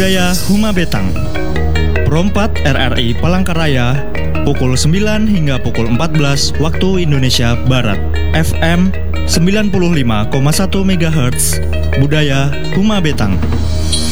Budaya Huma Betang. Perompat RRI Palangkaraya, pukul 9 hingga pukul 14 waktu Indonesia Barat. FM 95,1 MHz. Budaya Huma Betang.